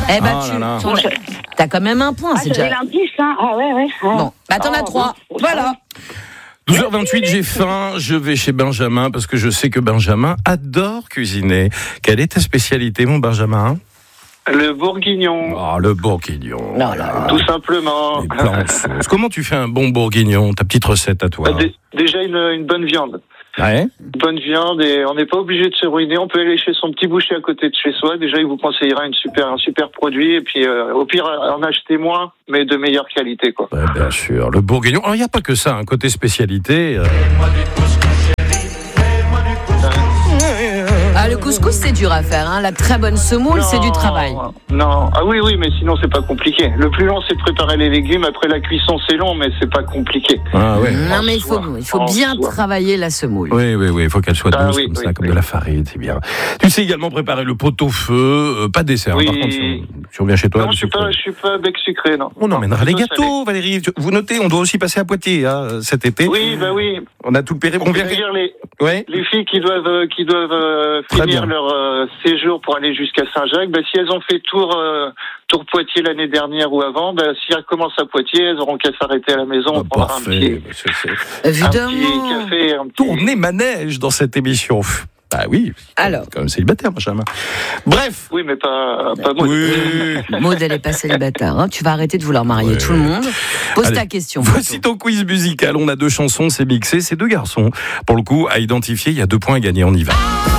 Eh ben, t'as quand même un point, c'est déjà. L'indice, hein. Ah ouais. Bon, bah t'en as 3. Voilà. 12h28, j'ai faim, je vais chez Benjamin parce que je sais que Benjamin adore cuisiner. Quelle est ta spécialité, mon Benjamin ? Le bourguignon. Ah, le bourguignon. Tout simplement. Les plats en sauce. Comment tu fais un bon bourguignon ? Ta petite recette à toi. Déjà une bonne viande. Ouais. Une bonne viande et on n'est pas obligé de se ruiner. On peut aller chez son petit boucher à côté de chez soi. Déjà, il vous conseillera un super produit. Et puis, au pire, en acheter moins, mais de meilleure qualité, quoi. Ouais, bien sûr. Le bourguignon. Alors, il n'y a pas que ça, un côté spécialité. Ah, le couscous, c'est dur à faire. Hein. La très bonne semoule, c'est du travail. Non. Ah oui, mais sinon, c'est pas compliqué. Le plus long, c'est de préparer les légumes. Après, la cuisson, c'est long, mais c'est pas compliqué. Ah ouais. Non, mais il faut bien travailler la semoule. Oui. Il faut qu'elle soit douce comme de la farine, c'est bien. Tu sais également préparer le pot-au-feu, pas de dessert. Oui. Par contre, si on vient chez toi, non, je suis pas bec sucré, non. On emmènera les gâteaux, Valérie. Vous notez, on doit aussi passer à Poitiers cet été. Oui. On a tout le périmètre. On vient dire les filles qui doivent finir leur séjour pour aller jusqu'à Saint-Jacques. Si elles ont fait tour Poitiers l'année dernière ou avant, si elles commencent à Poitiers, elles auront qu'à s'arrêter à la maison. On prendra un petit café. Tourner manège dans cette émission. Ah oui, alors, quand même célibataire, Benjamin. Bref. Oui, mais pas Maud. Oui. Maud, elle n'est pas célibataire. Hein. Tu vas arrêter de vouloir marier tout le monde. Pose ta question. Voici ton quiz musical. On a 2 chansons, c'est mixé. C'est 2 garçons. Pour le coup, à identifier, il y a 2 points à gagner. On y va.